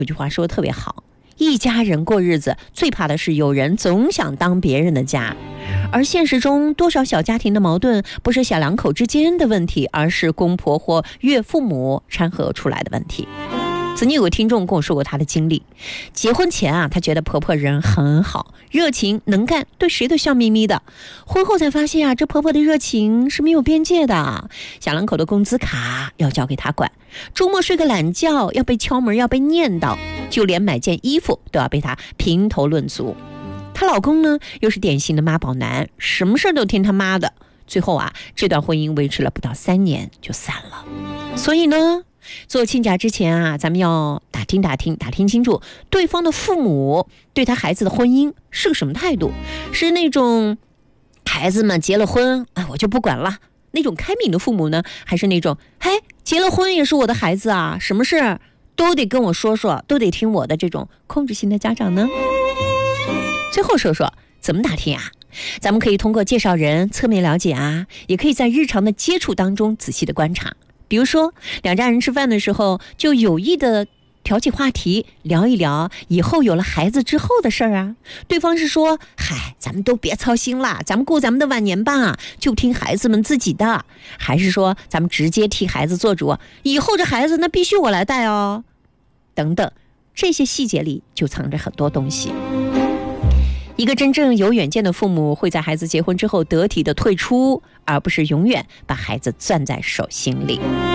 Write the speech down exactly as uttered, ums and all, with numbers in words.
有句话说得特别好，一家人过日子，最怕的是有人总想当别人的家。而现实中，多少小家庭的矛盾不是小两口之间的问题，而是公婆或岳父母掺和出来的问题。曾经有个听众跟我说过他的经历，结婚前啊，他觉得婆婆人很好，热情能干，对谁都笑眯眯的。婚后才发现啊，这婆婆的热情是没有边界的，小两口的工资卡要交给她管，周末睡个懒觉要被敲门，要被念叨，就连买件衣服都要被她评头论足。她老公呢，又是典型的妈宝男，什么事都听他妈的。最后啊，这段婚姻维持了不到三年就散了。所以呢，做亲家之前啊，咱们要打听打听打听清楚对方的父母对他孩子的婚姻是个什么态度，是那种孩子们结了婚啊我就不管了那种开明的父母呢，还是那种嘿结了婚也是我的孩子啊，什么事都得跟我说说，都得听我的这种控制型的家长呢？最后说说怎么打听啊？咱们可以通过介绍人侧面了解啊，也可以在日常的接触当中仔细的观察。比如说两家人吃饭的时候，就有意的挑起话题，聊一聊以后有了孩子之后的事儿啊。对方是说嗨，咱们都别操心啦，咱们过咱们的晚年吧，就听孩子们自己的。还是说咱们直接替孩子做主，以后这孩子那必须我来带哦，等等。这些细节里就藏着很多东西。一个真正有远见的父母会在孩子结婚之后得体的退出，而不是永远把孩子攥在手心里。